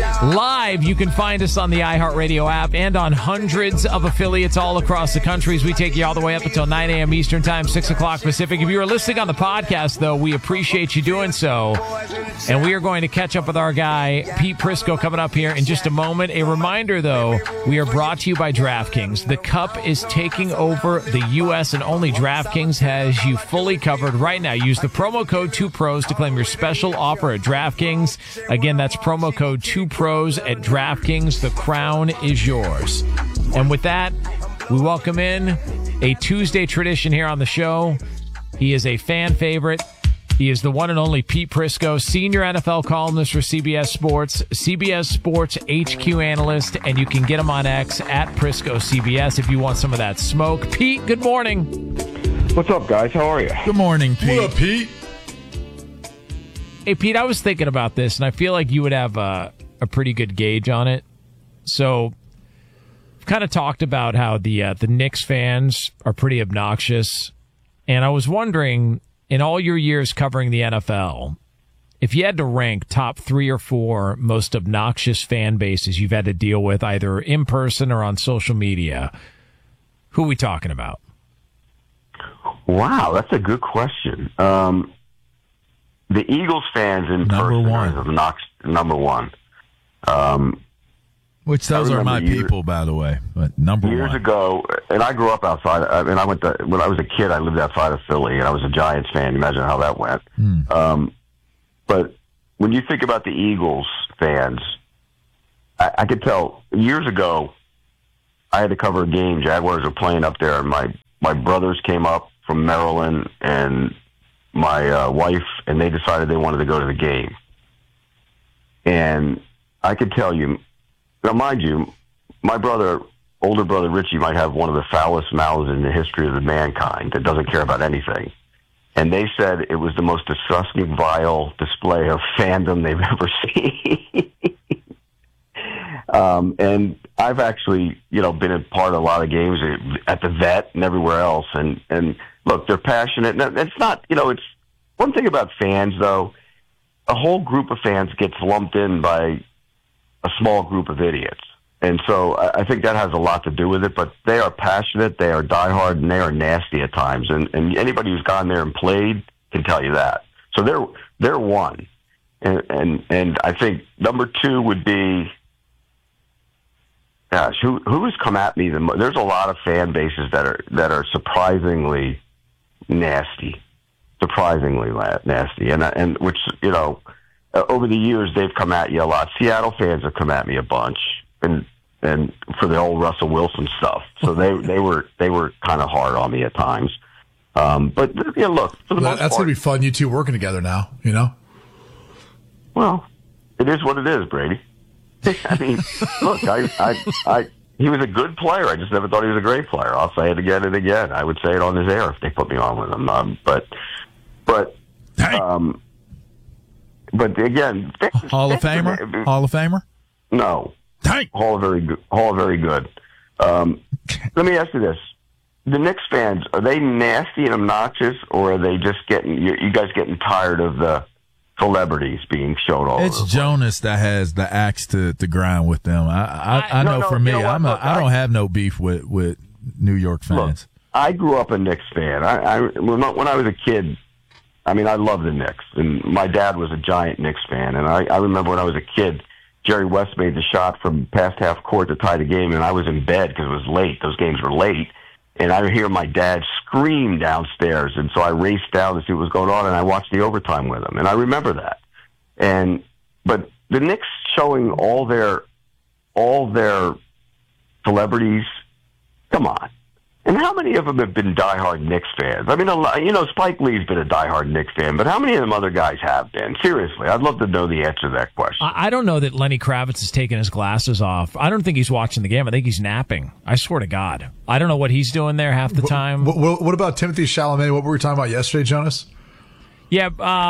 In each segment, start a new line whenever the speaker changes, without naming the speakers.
Live, you can find us on the iHeartRadio app and on hundreds of affiliates all across the country as we take you all the way up until 9 a.m. Eastern Time, 6 o'clock Pacific. If you are listening on the podcast, though, we appreciate you doing so. And we are going to catch up with our guy, Pete Prisco, coming up here in just a moment. A reminder, though, we are brought to you by DraftKings. The Cup is taking over the U.S., and only DraftKings has you fully covered right now. Use the promo code 2pros to claim your special offer at DraftKings. Again, that's promo code 2pros at DraftKings. The crown is yours. And with that, we welcome in a Tuesday tradition here on the show. He is a fan favorite. He is the one and only Pete Prisco, senior NFL columnist for CBS Sports, CBS Sports HQ analyst, and you can get him on X at Prisco CBS if you want some of that smoke. Pete, good morning.
What's up, guys? How are you?
Good morning, Pete.
What up, Pete?
Hey, Pete, I was thinking about this, and I feel like you would have a pretty good gauge on it. So, we've kind of talked about how the Knicks fans are pretty obnoxious, and I was wondering, in all your years covering the NFL, if you had to rank top 3 or 4 most obnoxious fan bases you've had to deal with, either in person or on social media, who are we talking about?
Wow, that's a good question. The Eagles fans in person are number one.
Which those are my people, by the way. But number one.
Years ago, and I grew up outside. I mean, when I was a kid, I lived outside of Philly, and I was a Giants fan. Imagine how that went. But when you think about the Eagles fans, I could tell years ago, I had to cover a game. Jaguars were playing up there, and my brothers came up from Maryland, and my wife, and they decided they wanted to go to the game. And I could tell you, now mind you, my older brother Richie might have one of the foulest mouths in the history of the mankind that doesn't care about anything. And they said it was the most disgusting, vile display of fandom they've ever seen. And I've actually, been a part of a lot of games at the Vet and everywhere else. And look, they're passionate. And it's not, it's one thing about fans, though. A whole group of fans gets lumped in by a small group of idiots. And so I think that has a lot to do with it, but they are passionate, they are diehard, and they are nasty at times. And anybody who's gone there and played can tell you that. So they're one. And I think number 2 would be, gosh, who has come at me the most? There's a lot of fan bases that are surprisingly nasty. And which, over the years they've come at you a lot. Seattle fans have come at me a bunch, and for the old Russell Wilson stuff. So they were kind of hard on me at times. But look, for the most
that's
part,
gonna be fun. You two working together now,
Well, it is what it is, Brady. I mean, look, he was a good player. I just never thought he was a great player. I'll say it again and again. I would say it on his air if they put me on with him. But again,
Hall of Famer?
No.
Dang.
Hall of very good. Let me ask you this: the Knicks fans, are they nasty and obnoxious, or are they just you guys getting tired of the celebrities being shown all over?
It's Jonas that has the axe to grind with them. I know for me, I don't have no beef with New York fans.
Look, I grew up a Knicks fan. When I was a kid, I mean, I loved the Knicks, and my dad was a giant Knicks fan. And I remember when I was a kid, Jerry West made the shot from past half court to tie the game, and I was in bed because it was late. Those games were late. And I hear my dad scream downstairs, and so I raced down to see what was going on, and I watched the overtime with him. And I remember that. But the Knicks showing all their celebrities, come on. And how many of them have been diehard Knicks fans? I mean, Spike Lee's been a diehard Knicks fan, but how many of them other guys have been? Seriously, I'd love to know the answer to that question.
I don't know that Lenny Kravitz has taken his glasses off. I don't think he's watching the game. I think he's napping. I swear to God. I don't know what he's doing there half the time.
What about Timothy Chalamet? What were we talking about yesterday, Jonas?
Yeah,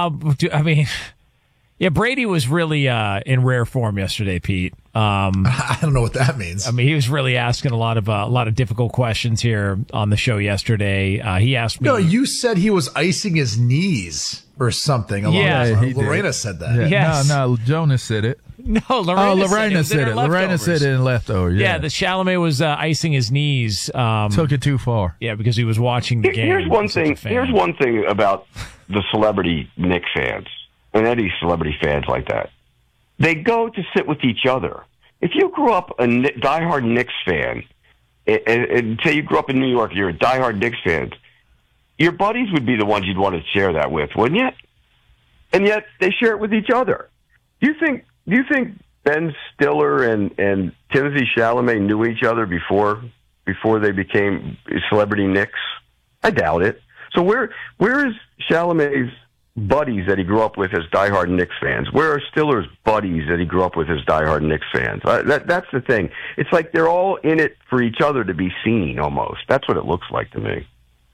Brady was really in rare form yesterday, Pete.
I don't know what that means.
I mean, he was really asking a lot of difficult questions here on the show yesterday. He asked me.
No, you said he was icing his knees or something.
Yeah,
Lorena said that.
Yeah.
Yes.
No, Jonas said it.
No, Lorena
said it. Lorena said it in Leftover.
Yeah, the Chalamet was icing his knees.
Took it too far.
Yeah, because he was watching the game.
Here's one thing about the celebrity Knicks fans and any celebrity fans like that. They go to sit with each other. If you grew up a diehard Knicks fan, and say you grew up in New York, you're a diehard Knicks fan, your buddies would be the ones you'd want to share that with, wouldn't you? And yet they share it with each other. Do you think Ben Stiller and Timothée Chalamet knew each other before they became celebrity Knicks? I doubt it. So where is Chalamet's buddies that he grew up with as diehard Knicks fans? Where are Stiller's buddies that he grew up with as diehard Knicks fans? That's the thing. It's like they're all in it for each other to be seen, almost. That's what it looks like to me.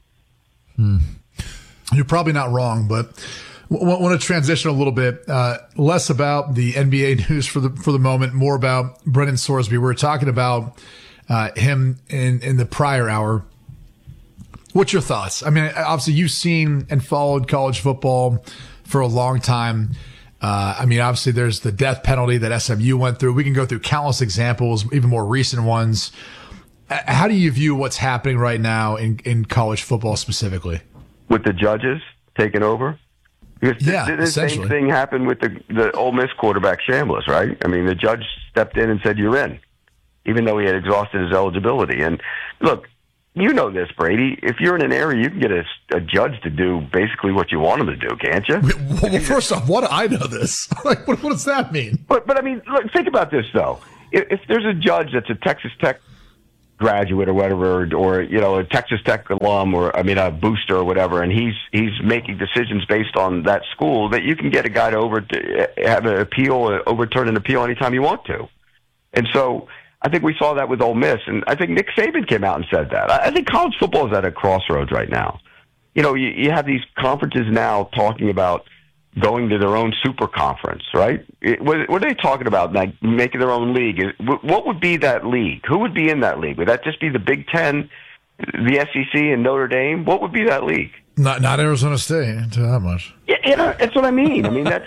You're probably not wrong, but I want to transition a little bit, less about the NBA news for the moment, more about Brendan Sorsby. We were talking about him in the prior hour. What's your thoughts? I mean, obviously you've seen and followed college football for a long time. I mean, obviously there's the death penalty that SMU went through. We can go through countless examples, even more recent ones. How do you view what's happening right now in college football specifically?
With the judges taking over? Because the same thing happened with the Ole Miss quarterback Chambliss, right? I mean, the judge stepped in and said, you're in, even though he had exhausted his eligibility. And look, you know this, Brady. If you're in an area, you can get a judge to do basically what you want him to do, can't you?
Well, first off, what do I know this? Like, what does that mean?
But I mean, look, think about this, though. If there's a judge that's a Texas Tech graduate or whatever, or a Texas Tech alum, or a booster or whatever, and he's making decisions based on that school, that you can get a guy to have an appeal, overturn an appeal anytime you want to. And so I think we saw that with Ole Miss, and I think Nick Saban came out and said that. I think college football is at a crossroads right now. You have these conferences now talking about going to their own super conference, right? What are they talking about? Like making their own league? What would be that league? Who would be in that league? Would that just be the Big Ten, the SEC, and Notre Dame? What would be that league?
Not Arizona State, to that much.
Yeah, that's what I mean. I mean,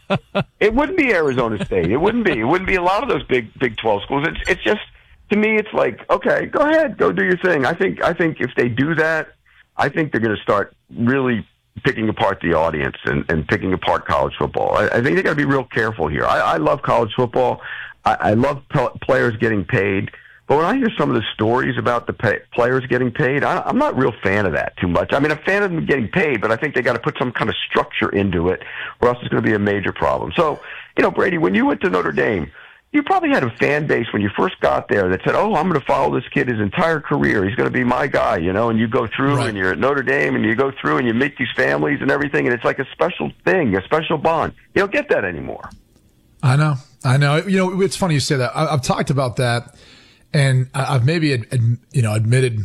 it wouldn't be Arizona State. It wouldn't be a lot of those Big 12 schools. It's just, to me, it's like, okay, go ahead, go do your thing. I think if they do that, I think they're going to start really picking apart the audience and picking apart college football. I think they got to be real careful here. I love college football. I love players getting paid. But when I hear some of the stories about the players getting paid, I'm not a real fan of that too much. I mean, I'm a fan of them getting paid, but I think they got to put some kind of structure into it, or else it's going to be a major problem. So, Brady, when you went to Notre Dame, you probably had a fan base when you first got there that said, oh, I'm going to follow this kid his entire career. He's going to be my guy, and you go through and you're at Notre Dame and you go through and you meet these families and everything, and it's like a special thing, a special bond. You don't get that anymore. I know.
It's funny you say that. I've talked about that. And I've maybe, admitted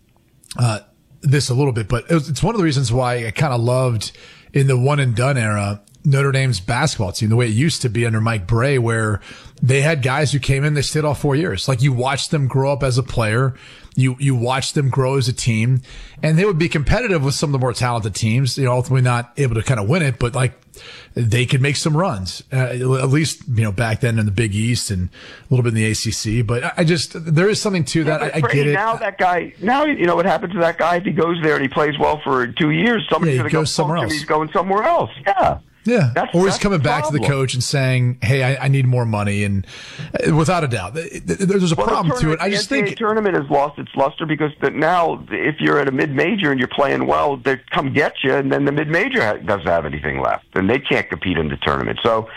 this a little bit, but it's one of the reasons why I kind of loved in the one and done era Notre Dame's basketball team, the way it used to be under Mike Brey, where they had guys who came in, they stayed all 4 years. Like you watched them grow up as a player. You watched them grow as a team, and they would be competitive with some of the more talented teams, ultimately not able to kind of win it, but like they could make some runs, at least, back then in the Big East and a little bit in the ACC. But there is something to that. I get it.
Now that guy, what happens to that guy if he goes there and he plays well for 2 years? Somebody's going to go somewhere else. He's going somewhere else.
Yeah. Or he's coming back to the coach and saying, hey, I need more money. And without a doubt, there's a problem to it. I just think the
tournament has lost its luster because now if you're at a mid-major and you're playing well, they come get you, and then the mid-major doesn't have anything left, and they can't compete in the tournament. So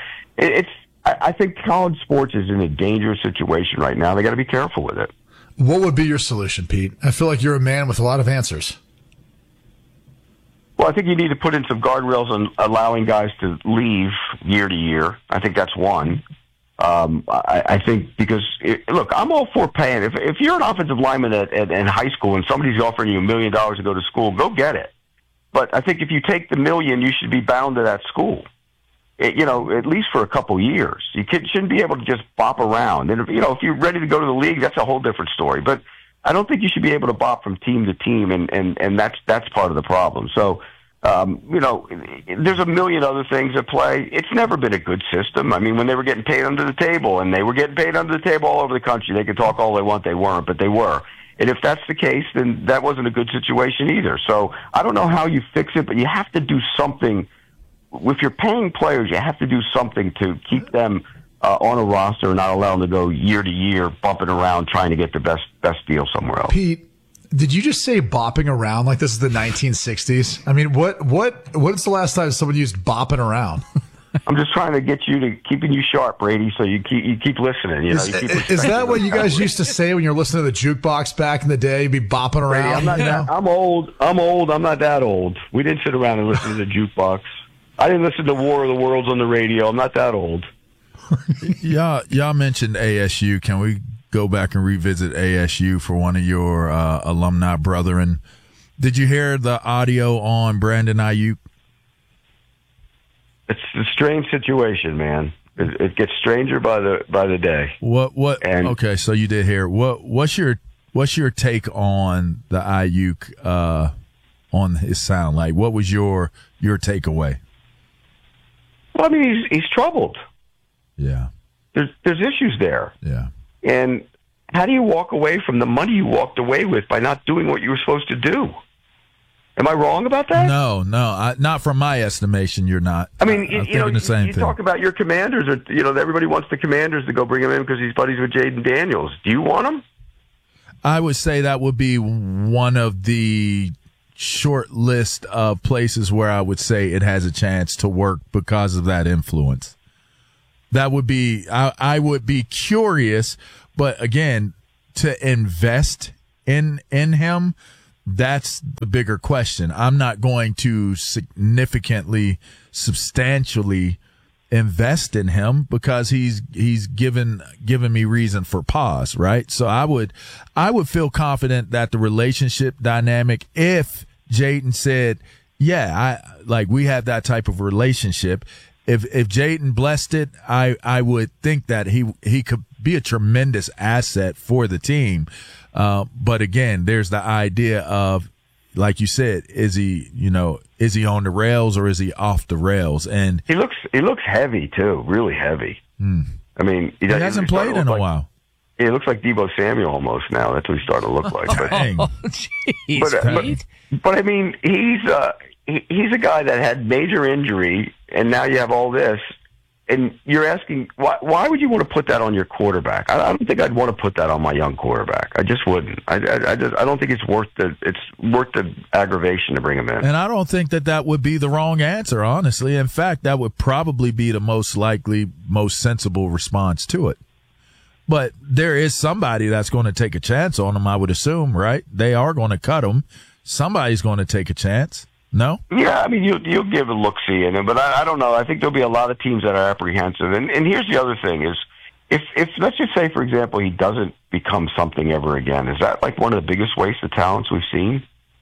I think college sports is in a dangerous situation right now. They got to be careful with it.
What would be your solution, Pete? I feel like you're a man with a lot of answers.
Well, I think you need to put in some guardrails on allowing guys to leave year to year. I think that's one. I think because, look, I'm all for paying. If you're an offensive lineman in high school and somebody's offering you $1 million to go to school, go get it. But I think if you take the $1 million, you should be bound to that school, at least for a couple years. You shouldn't be able to just bop around. And, if you're ready to go to the league, that's a whole different story. But I don't think you should be able to bop from team to team, and that's part of the problem. So There's a million other things at play. It's never been a good system. I mean, when they were getting paid under the table, and they were getting paid under the table all over the country, they could talk all they want, they weren't, but they were. And if that's the case, then that wasn't a good situation either. So I don't know how you fix it, but you have to do something. If you're paying players, you have to do something to keep them on a roster and not allow them to go year to year, bumping around, trying to get the best deal somewhere else.
Pete, did you just say bopping around like this is the 1960s? I mean, what's the last time someone used bopping around?
I'm just trying to get you to keeping you sharp, Brady, so you keep listening.
Is that what you guys used to say when you were listening to the jukebox back in the day? You'd be bopping around.
Brady, I'm old. I'm not that old. We didn't sit around and listen to the jukebox. I didn't listen to War of the Worlds on the radio. I'm not that old.
Y'all mentioned ASU. Can we go back and revisit ASU for one of your alumni brethren? Did you hear the audio on Brandon Ayuk?
It's a strange situation, man. It gets stranger by the day.
Okay, so you did hear. What's your take on the Ayuk on his sound? Like, what was your takeaway?
Well, I mean, he's troubled.
Yeah.
There's issues there.
Yeah.
And how do you walk away from the money you walked away with by not doing what you were supposed to do? Am I wrong about that?
No, not from my estimation. You're not.
I mean,
you
talk about your Commanders, or everybody wants the Commanders to go bring him in because he's buddies with Jaden Daniels. Do you want him?
I would say that would be one of the short list of places where I would say it has a chance to work because of that influence. That would be. I would be curious, but again, to invest in him. That's the bigger question. I'm not going to substantially invest in him because he's given me reason for pause, right? So I would feel confident that the relationship dynamic, if Jaden said, yeah, we have that type of relationship. If Jaden blessed it, I would think that he could be a tremendous asset for the team. But again, there's the idea of, like you said, is he on the rails or is he off the rails? And
he looks heavy too, really heavy. I mean, he
hasn't played in a while.
He looks like Deebo Samuel almost now. That's what he's starting to look like. But I mean, he's a guy that had major injury, and now you have all this. And you're asking, why would you want to put that on your quarterback? I don't think I'd want to put that on my young quarterback. I just wouldn't. I don't think it's worth the aggravation to bring him in.
And I don't think that would be the wrong answer, honestly. In fact, that would probably be the most likely, most sensible response to it. But there is somebody that's going to take a chance on him, I would assume, right? They are going to cut him. Somebody's going to take a chance. No?
Yeah, I mean, you'll give a look-see in him, but I don't know. I think there'll be a lot of teams that are apprehensive. And here's the other thing is, if let's just say, for example, he doesn't become something ever again, is that like one of the biggest wastes of talents we've seen?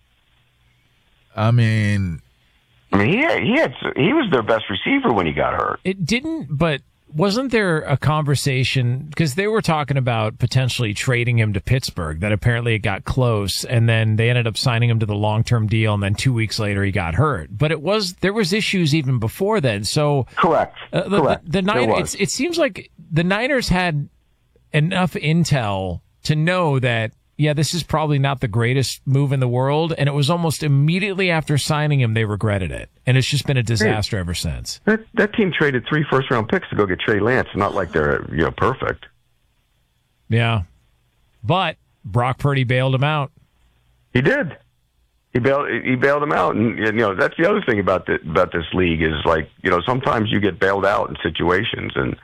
I mean,
he was their best receiver when he got hurt.
It didn't, but wasn't there a conversation, because they were talking about potentially trading him to Pittsburgh, that apparently it got close, and then they ended up signing him to the long-term deal, and then 2 weeks later he got hurt. But there was issues even before then. So
correct.
The Niners, it seems like the Niners had enough intel to know that, yeah, this is probably not the greatest move in the world, and it was almost immediately after signing him they regretted it, and it's just been a disaster ever since.
That team traded 3 first-round picks to go get Trey Lance. Not like they're perfect.
Yeah, but Brock Purdy bailed him out.
He did. He bailed him out, and that's the other thing about this league is, like, sometimes you get bailed out in situations, and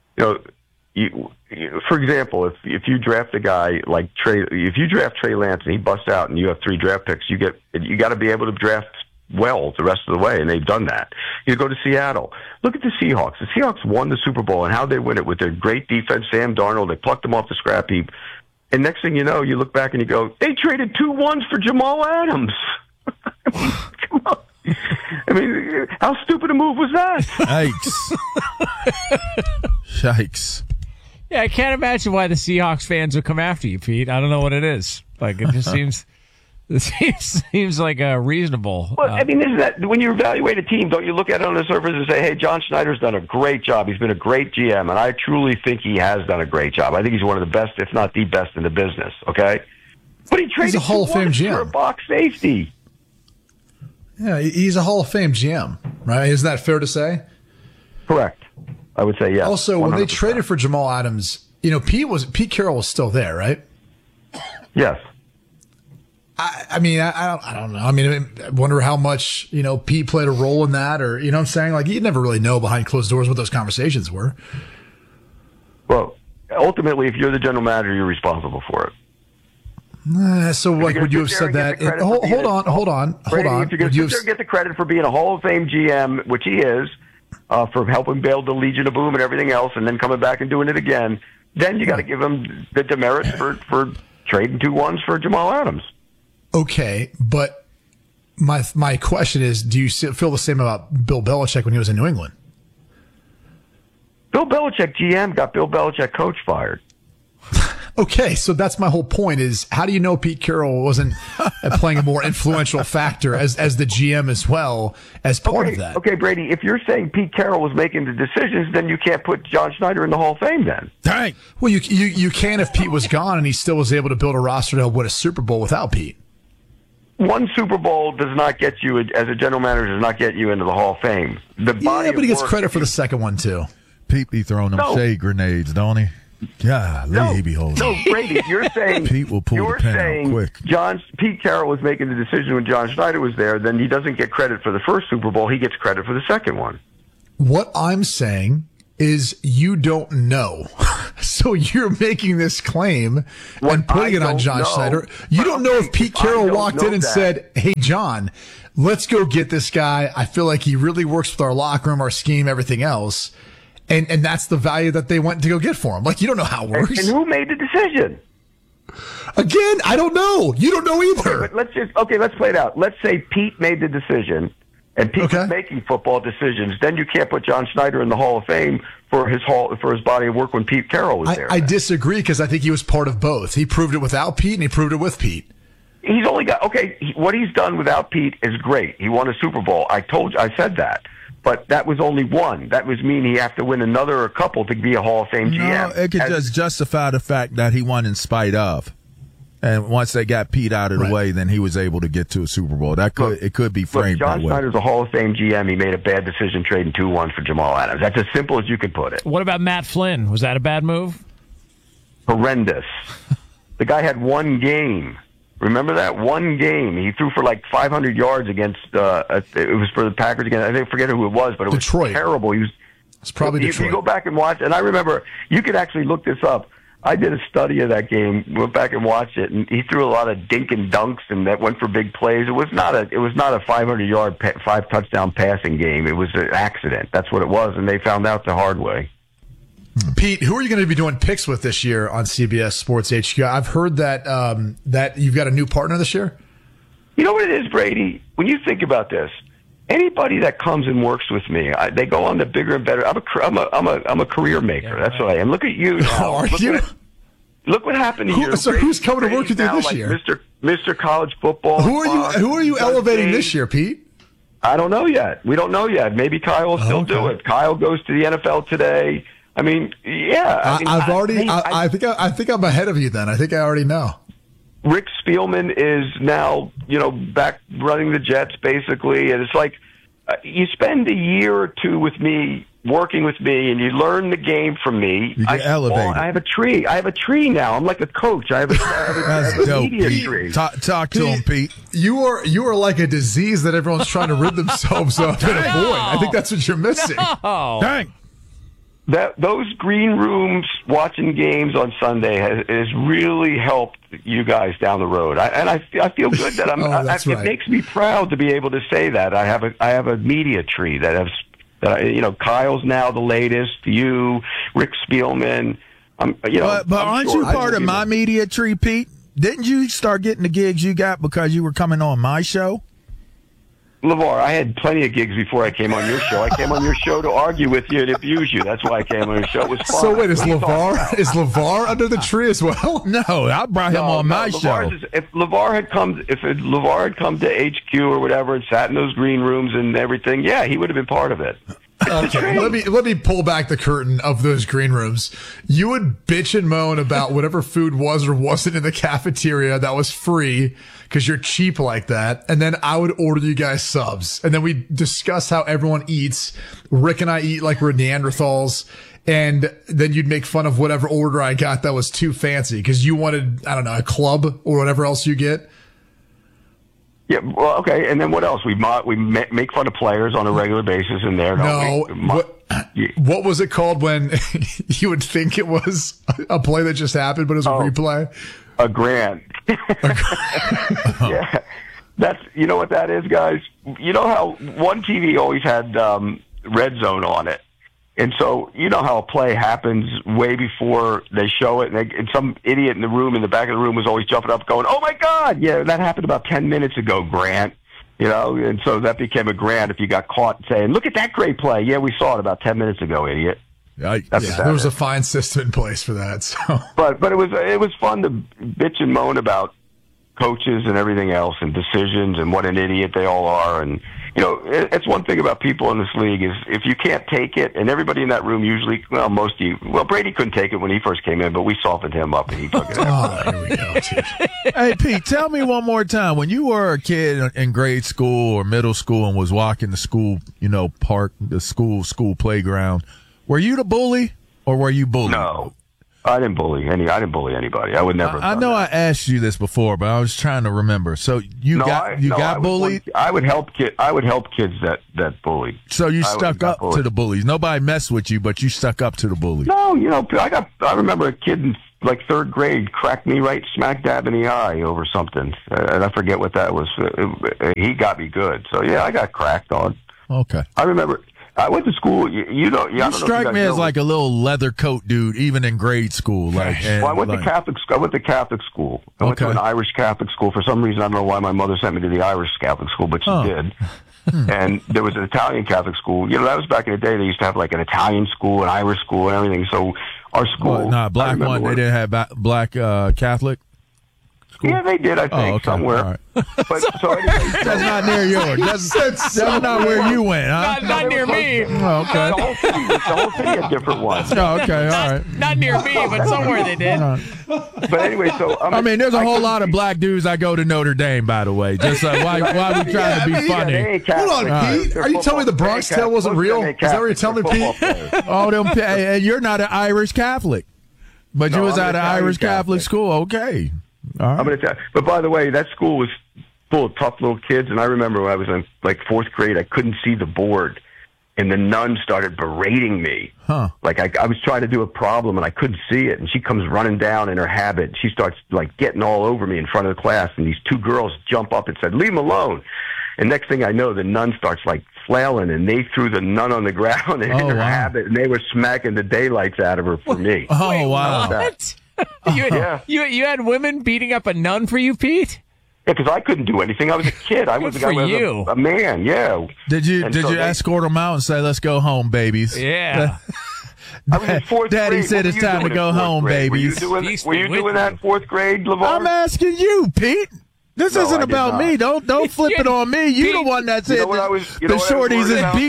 for example, if you draft a guy like Trey, if you draft Trey Lance and he busts out and you have 3 draft picks, you got to be able to draft well the rest of the way, and they've done that. You go to Seattle. Look at the Seahawks. The Seahawks won the Super Bowl, and how they win it with their great defense, Sam Darnold. They plucked them off the scrap heap, and next thing you know, you look back and you go, they traded 2 1s for Jamal Adams. Come on. I mean, how stupid a move was that?
Yikes.
Yeah, I can't imagine why the Seahawks fans would come after you, Pete. I don't know what it is. Like, it just seems Seems like a reasonable.
Well, I mean, isn't that when you evaluate a team, don't you look at it on the surface and say, hey, John Schneider's done a great job. He's been a great GM, and I truly think he has done a great job. I think he's one of the best, if not the best in the business, okay? But he traded
he's a Hall of Fame GM.
for a box safety.
Yeah, he's a Hall of Fame GM, right? Isn't that fair to say?
Correct. I would say yes.
Also, when they
100%.
traded for Jamal Adams, Pete Carroll was still there, right?
Yes.
I mean, I don't know. I mean, I wonder how much, Pete played a role in that, or, you know what I'm saying? Like, you'd never really know behind closed doors what those conversations were.
Well, ultimately, if you're the general manager, you're responsible for it.
So, like, would you have said that? Hold on.
If you're going to sit there and get the credit for being a Hall of Fame GM, which he is, for helping build the Legion of Boom and everything else, and then coming back and doing it again, then you got to give him the demerit for trading 2-1s for Jamal Adams.
Okay, but my question is, do you feel the same about Bill Belichick when he was in New England?
Bill Belichick, GM, got Bill Belichick coach fired.
Okay, so that's my whole point is, how do you know Pete Carroll wasn't playing a more influential factor as the GM as well as part of that?
Okay, Brady, if you're saying Pete Carroll was making the decisions, then you can't put John Schneider in the Hall of Fame then.
Dang.
Well, you can if Pete was gone and he still was able to build a roster to win a Super Bowl without Pete.
One Super Bowl does not get you, as a general manager, does not get you into the Hall of Fame.
Yeah, but he gets credit for the second one, too.
Pete be throwing them shade grenades, don't he? Yeah, he be holding.
No, Brady, you're saying
Pete will pull the pin out quick.
Pete Carroll was making the decision when John Schneider was there, then he doesn't get credit for the first Super Bowl, he gets credit for the second one.
What I'm saying is you don't know. So you're making this claim and putting it on John Schneider. You don't know if Pete Carroll walked in and said, hey, John, let's go get this guy. I feel like he really works with our locker room, our scheme, everything else. And that's the value that they went to go get for him. Like, you don't know how it works.
And who made the decision?
Again, I don't know. You don't know either.
Okay, but let's play it out. Let's say Pete made the decision, and Pete was making football decisions. Then you can't put John Schneider in the Hall of Fame for his body of work when Pete Carroll was there.
I disagree because I think he was part of both. He proved it without Pete, and he proved it with Pete.
He's only got what he's done without Pete is great. He won a Super Bowl. I said that. But that was only one. That was mean he have to win another or a couple to be a Hall of Fame GM.
No, it could just justify the fact that he won in spite of. And once they got Pete out of the way, then he was able to get to a Super Bowl. It could be framed that way.
John Schneider's a Hall of Fame GM. He made a bad decision trading 2-1 for Jamal Adams. That's as simple as you could put it.
What about Matt Flynn? Was that a bad move?
Horrendous. The guy had one game. Remember that? One game. He threw for like 500 yards against, it was for the Packers again. I forget who it was, but it was
Detroit.
Terrible.
It's probably Detroit.
If you go back and watch, and I remember, you could actually look this up. I did a study of that game, went back and watched it, and he threw a lot of dink and dunks, and that went for big plays. It was not a 500-yard, 5-touchdown passing game. It was an accident. That's what it was, and they found out the hard way.
Pete, who are you going to be doing picks with this year on CBS Sports HQ? I've heard that that you've got a new partner this year.
You know what it is, Brady? When you think about this, anybody that comes and works with me, they go on to bigger and better. I'm a career maker. That's what I am. Look at you. Now.
Are you?
Look what happened to you.
So who's coming to work with you this year?
Mr. College Football.
Who are you elevating this year, Pete?
I don't know yet. We don't know yet. Maybe Kyle will still do it. Kyle goes to the NFL today. I mean, yeah.
I think I'm ahead of you then. I think I already know.
Rick Spielman is now, back running the Jets basically, and it's like you spend a year or two with me, working with me, and you learn the game from me.
You get elevated.
I have a tree. I have a tree now. I'm like a coach. I have a
dope,
media
Pete.
tree.
Talk to him, Pete.
You are like a disease that everyone's trying to rid themselves of and avoid. I think that's what you're missing.
No.
Dang.
Those green rooms watching games on Sunday has really helped you guys down the road. I feel good that it makes me proud to be able to say that I have a media tree that Kyle's now the latest. You, Rick Spielman.
But aren't you part of my media tree, Pete? Didn't you start getting the gigs you got because you were coming on my show?
LeVar, I had plenty of gigs before I came on your show. I came on your show to argue with you and abuse you. That's why I came on your show. It was fun.
So wait, is LeVar under the tree as well?
No, I brought him on my show.
If LeVar had come to HQ or whatever and sat in those green rooms and everything, yeah, he would have been part of it.
Okay, let me pull back the curtain of those green rooms. You would bitch and moan about whatever food was or wasn't in the cafeteria that was free because you're cheap like that. And then I would order you guys subs. And then we discuss how everyone eats. Rick and I eat like we're Neanderthals. And then you'd make fun of whatever order I got that was too fancy because you wanted, I don't know, a club or whatever else you get.
Yeah, well, okay, and then what else? We make fun of players on a regular basis in there.
What was it called when you would think it was a play that just happened, but it was a replay?
A grant. Yeah, you know what that is, guys? You know how One TV always had Red Zone on it. And so, you know how a play happens way before they show it, and some idiot in the back of the room was always jumping up going, "Oh my God!" Yeah, that happened about 10 minutes ago, Grant. You know, and so that became a grant if you got caught saying, "Look at that great play." Yeah, we saw it about 10 minutes ago, idiot.
There was a fine system in place for that. So,
but it was fun to bitch and moan about coaches and everything else and decisions and what an idiot they all are. And you know, it's one thing about people in this league is if you can't take it, and everybody in that room usually, well, most of you, well, Brady couldn't take it when he first came in, but we softened him up and he took it.
Here we go, dude.
Hey, Pete, tell me one more time. When you were a kid in grade school or middle school and was walking the school, park, the school playground, were you the bully or were you bullied?
No. I didn't bully anybody. I would never.
I know I asked you this before, but I was trying to remember. So you got bullied?
I would help kids that bullied.
So you stuck up to the bullies. Nobody messed with you, but you stuck up to the bullies.
No, I remember a kid in like third grade cracked me right smack dab in the eye over something, and I forget what that was. He got me good. So yeah, I got cracked on.
Okay.
I remember. I went to school. You
strike me as like a little leather coat dude, even in grade school.
I went to Catholic school. I went to Catholic school. I went to an Irish Catholic school. For some reason, I don't know why my mother sent me to the Irish Catholic school, but she did. And there was an Italian Catholic school. That was back in the day. They used to have like an Italian school, an Irish school, and everything. So our school,
black one. They didn't have black Catholic.
Yeah, they did, I think, somewhere.
Right.
But so anyway,
that's not near yours. That's not where you went, huh?
Not near me.
Oh, okay.
The whole city had different ones.
Oh, okay, all right.
Not near me, but somewhere they did.
But anyway, so
there's a whole lot of black dudes that go to Notre Dame, by the way. Just why we trying to be funny?
Hold on, Pete. Are you telling me the Bronx Tale wasn't real? Is that what you're telling me, Pete?
And you're not an Irish Catholic, but you was at an Irish Catholic school. Okay. Right.
I'm going to tell you. But by the way, that school was full of tough little kids, and I remember when I was in like fourth grade, I couldn't see the board, and the nun started berating me. Like I was trying to do a problem, and I couldn't see it, and she comes running down in her habit. She starts like getting all over me in front of the class, and these two girls jump up and said, "Leave him alone." And next thing I know, the nun starts like flailing, and they threw the nun on the ground in her habit, and they were smacking the daylights out of her for me.
Oh, wow.
What? You had women beating up a nun for you, Pete?
Yeah, because I couldn't do anything. I was a kid. I was a man. Yeah.
Did you escort them out and say, "Let's go home, babies"?
Yeah.
I was in fourth
Daddy
grade.
said it's time to go home, babies.
Were you doing that in fourth grade, LeVar?
I'm asking you, Pete. This isn't about me. Don't flip it on me. You the one that said the shorties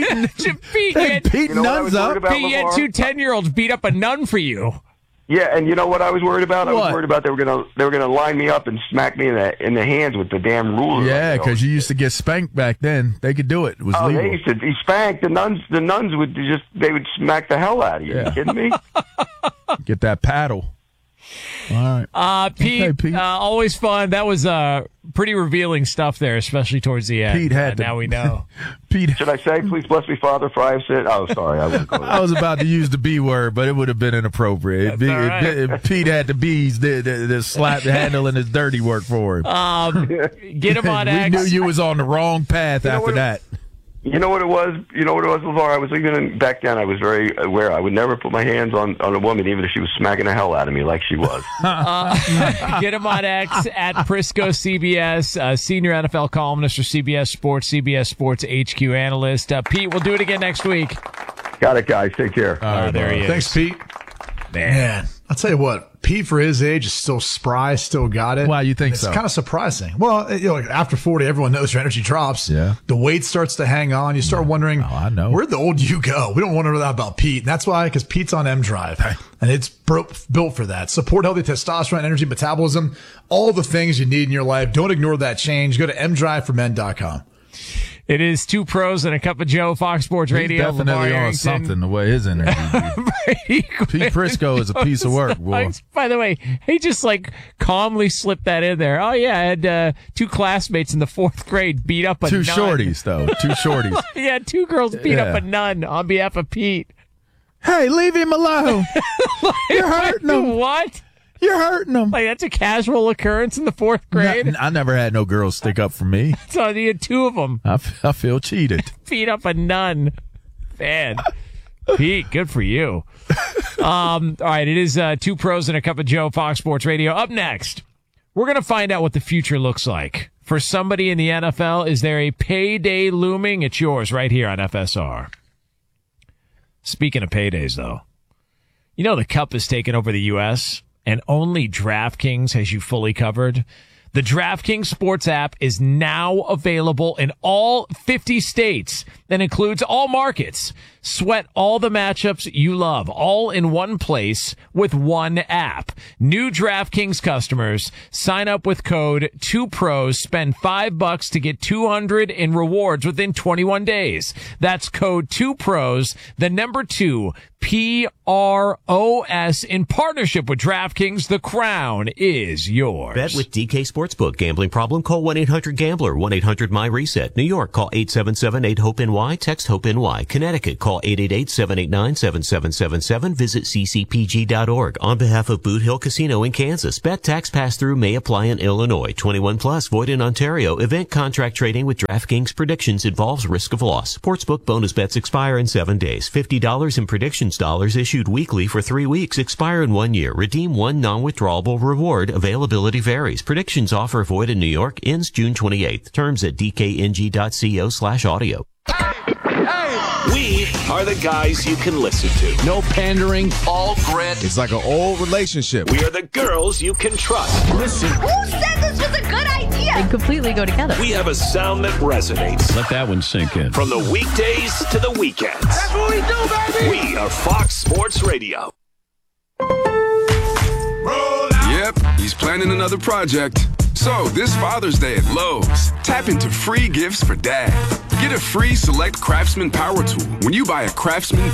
is beating nuns up.
Pete, you had two 10-year-olds beat up a nun for you.
Yeah, and you know what I was worried about? I was worried about they were gonna line me up and smack me in the hands with the damn ruler.
Yeah, because you used to get spanked back then. They could do it. It was legal.
They used to be spanked. The nuns would smack the hell out of you. Are you kidding me?
Get that paddle. All right.
Pete,
okay, Pete.
Always fun. That was pretty revealing stuff there, especially towards the end.
Pete had
now we know.
Pete, should I say, "Please bless me, Father, for I have sinned"? Oh, sorry, I wouldn't go there.
I was about to use the B word, but it would have been inappropriate. Pete had the B's the slap handling his dirty work for him.
Get him on X.
We knew you was on the wrong path after that.
You know what it was? LeVar? I was even back then. I was very aware. I would never put my hands on a woman, even if she was smacking the hell out of me like she was.
Get him on X at Prisco CBS, senior NFL columnist for CBS Sports HQ analyst. Pete, we'll do it again next week.
Got it, guys. Take care.
All right, there he is.
Thanks, Pete. Man, I'll tell you what. Pete, for his age, is still spry, still got it.
Why you think
so?
so?
It's kind of surprising. Well, like after 40, everyone knows your energy drops.
Yeah.
The weight starts to hang on. You start wondering,
I know.
Where'd the old you go? We don't want to know that about Pete. And that's why, because Pete's on M-Drive. And it's built for that. Support healthy testosterone, energy, metabolism, all the things you need in your life. Don't ignore that change. Go to mdriveformen.com.
It is Two Pros and a Cup of Joe, Fox Sports Radio.
He's definitely on something the way his energy Pete Prisco is a piece of work, boy.
By the way, he just calmly slipped that in there. Oh, yeah, I had two classmates in the 4th grade beat up a nun.
Two shorties, though. Two shorties.
Yeah, 2 girls beat up a nun on behalf of Pete.
Hey, leave him alone. You're hurting him.
What?
You're hurting them.
That's a casual occurrence in the 4th grade?
I never had no girls stick up for me.
So you had 2 of them.
I feel cheated.
Beat up a nun. Man. Pete, good for you. All right, it is Two Pros and a Cup of Joe, Fox Sports Radio. Up next, we're going to find out what the future looks like. For somebody in the NFL, is there a payday looming? It's yours right here on FSR. Speaking of paydays, though, you know the Cup has taken over the U.S., and only DraftKings has you fully covered. The DraftKings Sports app is now available in all 50 states and includes all markets. Sweat all the matchups you love, all in one place with one app. New DraftKings customers sign up with code 2PROS, spend $5 to get $200 in rewards within 21 days. That's code 2PROS, the number 2, PROS, in partnership with DraftKings. The crown is yours.
Bet with DK Sportsbook. Gambling problem? Call 1-800-GAMBLER. 1-800-MY-RESET. New York, call 877-8-HOPE-NY. Text HOPE-NY. Connecticut, call 888-789-7777. Visit ccpg.org. On behalf of Boot Hill Casino in Kansas, bet tax pass-through may apply in Illinois. 21 plus, void in Ontario. Event contract trading with DraftKings predictions involves risk of loss. Sportsbook bonus bets expire in 7 days. $50 in predictions dollars issued weekly for 3 weeks. Expire in 1 year. Redeem one non-withdrawable reward. Availability varies. Predictions offer void in New York. Ends June 28th. Terms at dkng.co/audio.
We are the guys you can listen to. No pandering, all grit.
It's like an old relationship.
We are the girls you can trust. Listen.
Who said this was a good idea? They completely go together.
We have a sound that resonates.
Let that one sink in.
From the weekdays to the weekends.
That's what we do, baby.
We are Fox Sports Radio.
Yep, he's planning another project. So, this Father's Day at Lowe's, tap into free gifts for Dad. Get a free Select Craftsman Power Tool when you buy a Craftsman